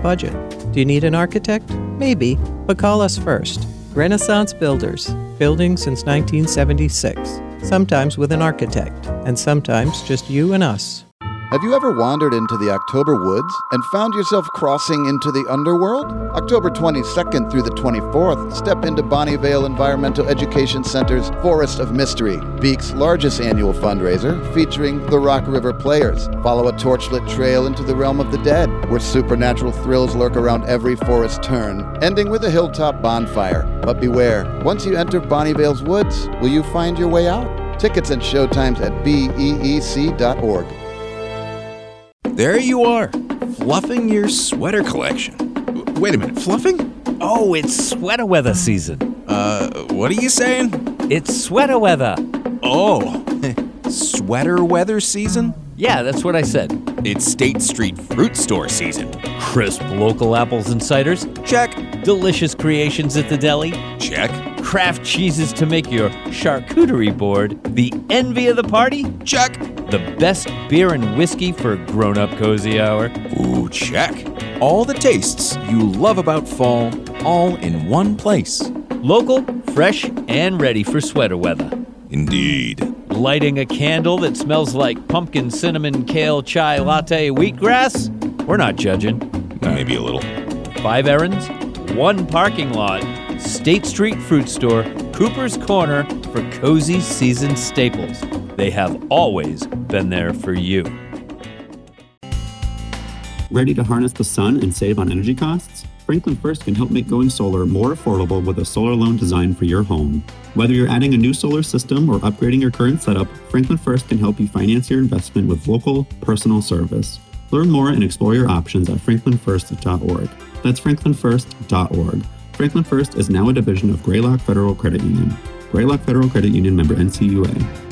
budget. Do you need an architect? Maybe, but call us first. Renaissance Builders, building since 1976, sometimes with an architect, and sometimes just you and us. Have you ever wandered into the October woods and found yourself crossing into the underworld? October 22nd through the 24th, step into Bonnie Vale Environmental Education Center's Forest of Mystery, Beek's largest annual fundraiser featuring the Rock River Players. Follow a torchlit trail into the realm of the dead, where supernatural thrills lurk around every forest turn, ending with a hilltop bonfire. But beware, once you enter Bonnie Vale's woods, will you find your way out? Tickets and showtimes at beec.org. There you are, fluffing your sweater collection. Wait a minute, fluffing? Oh, it's sweater weather season. What are you saying? It's sweater weather. Oh, sweater weather season? Yeah, that's what I said. It's State Street Fruit Store season. Crisp local apples and ciders? Check. Delicious creations at the deli? Check. Craft cheeses to make your charcuterie board the envy of the party? Check. The best beer and whiskey for grown-up cozy hour? Ooh, check. All the tastes you love about fall, all in one place. Local, fresh, and ready for sweater weather. Indeed. Lighting a candle that smells like pumpkin, cinnamon, kale, chai, latte, wheatgrass? We're not judging. Maybe a little. 5 errands, 1 parking lot. State Street Fruit Store, Cooper's Corner for cozy season staples. They have always been there for you. Ready to harness the sun and save on energy costs? Franklin First can help make going solar more affordable with a solar loan designed for your home. Whether you're adding a new solar system or upgrading your current setup, Franklin First can help you finance your investment with local, personal service. Learn more and explore your options at franklinfirst.org. That's franklinfirst.org. Franklin First is now a division of Greylock Federal Credit Union. Greylock Federal Credit Union, member NCUA.